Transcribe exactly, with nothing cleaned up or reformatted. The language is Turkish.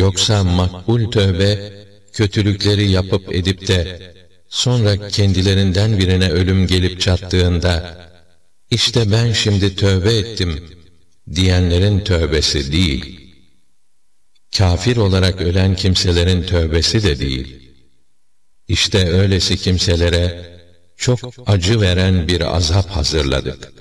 Yoksa makbul tövbe, kötülükleri yapıp edip de, sonra kendilerinden birine ölüm gelip çattığında, işte ben şimdi tövbe ettim, diyenlerin tövbesi değil. Kafir olarak ölen kimselerin tövbesi de değil. İşte öylesi kimselere çok acı veren bir azap hazırladık.